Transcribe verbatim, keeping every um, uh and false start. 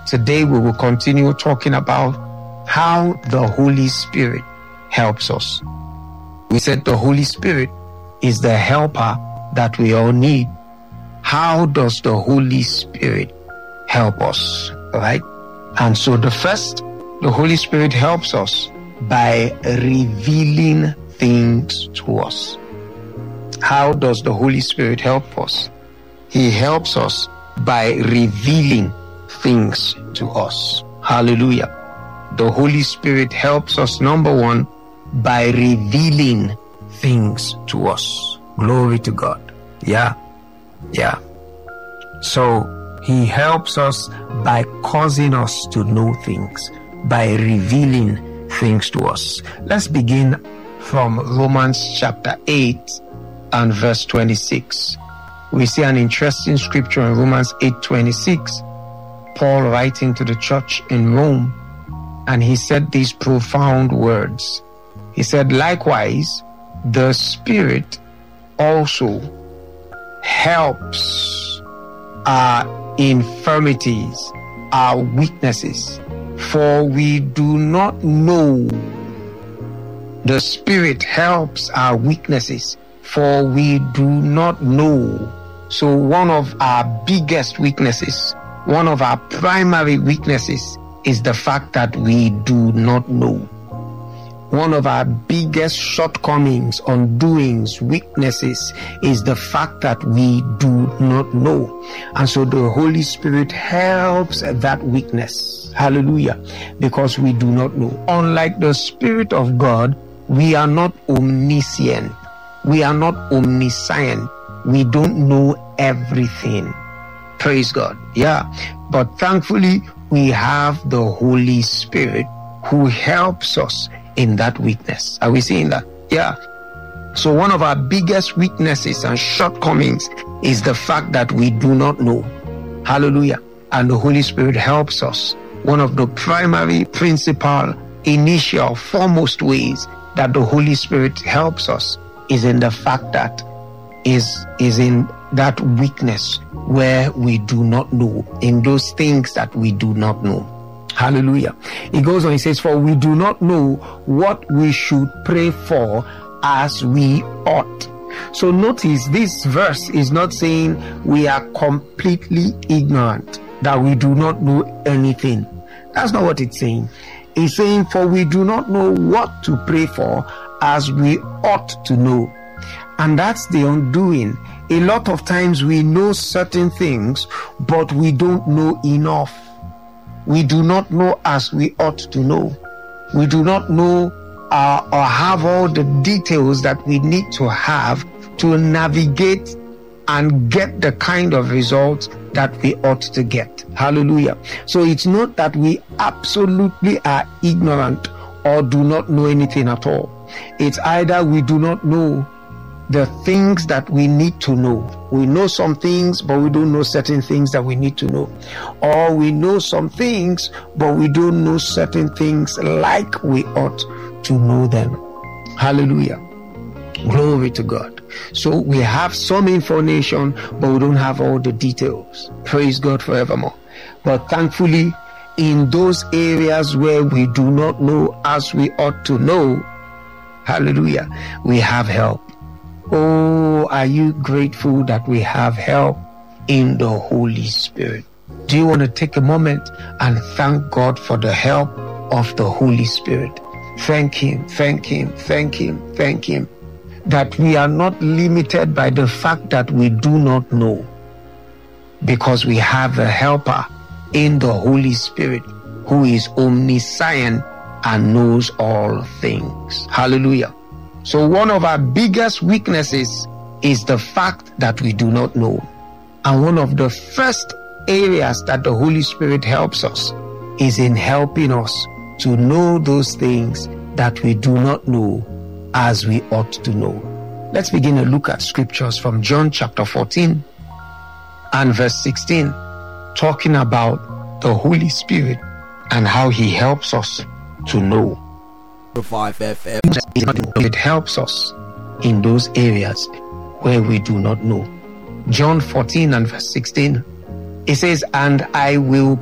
Today we will continue talking about how the Holy Spirit helps us. We said the Holy Spirit is the helper that we all need. How does the Holy Spirit help us? Right? And so the first, the Holy Spirit helps us by revealing things to us. How does the Holy Spirit help us? He helps us by revealing things to us. Hallelujah. The Holy Spirit helps us, number one, by revealing things to us. Glory to God. Yeah. Yeah. So he helps us by causing us to know things, by revealing things to us. Let's begin from Romans chapter eight and verse twenty-six. We see an interesting scripture in Romans eight twenty-six. Paul writing to the church in Rome, and he said these profound words. He said, likewise, the Spirit also helps our infirmities, our weaknesses, for we do not know. The Spirit helps our weaknesses, for we do not know. So one of our biggest weaknesses, one of our primary weaknesses is the fact that we do not know. One of our biggest shortcomings, undoings, weaknesses is the fact that we do not know. And so the Holy Spirit helps that weakness. Hallelujah. Because we do not know. Unlike the Spirit of God, we are not omniscient. We are not omniscient. We don't know everything. Praise God. Yeah. But thankfully, we have the Holy Spirit who helps us in that weakness. Are we seeing that? Yeah. So one of our biggest weaknesses and shortcomings is the fact that we do not know. Hallelujah. And the Holy Spirit helps us. One of the primary, principal, initial, foremost ways that the Holy Spirit helps us is in the fact that is is in that weakness where we do not know, in those things that we do not know. Hallelujah. He goes on, he says, for we do not know what we should pray for as we ought. So notice this verse is not saying we are completely ignorant, that we do not know anything. That's not what it's saying. It's saying, for we do not know what to pray for as we ought to know. And that's the undoing. A lot of times we know certain things, but we don't know enough. We do not know as we ought to know. We do not know uh, or have all the details that we need to have to navigate and get the kind of results that we ought to get. Hallelujah. So it's not that we absolutely are ignorant or do not know anything at all. It's either we do not know the things that we need to know. We know some things, but we don't know certain things that we need to know. Or we know some things, but we don't know certain things like we ought to know them. Hallelujah. Glory to God. So we have some information, but we don't have all the details. Praise God forevermore. But thankfully, in those areas where we do not know as we ought to know, hallelujah, we have help. Oh, are you grateful that we have help in the Holy Spirit? Do you want to take a moment and thank God for the help of the Holy Spirit? Thank Him, thank Him, thank Him, thank Him. That we are not limited by the fact that we do not know, because we have a helper in the Holy Spirit who is omniscient and knows all things. Hallelujah. So one of our biggest weaknesses is the fact that we do not know. And one of the first areas that the Holy Spirit helps us is in helping us to know those things that we do not know as we ought to know. Let's begin to look at scriptures from John chapter fourteen and verse sixteen, talking about the Holy Spirit and how He helps us to know. five F M. It helps us in those areas where we do not know. John fourteen and verse sixteen, it says, and I will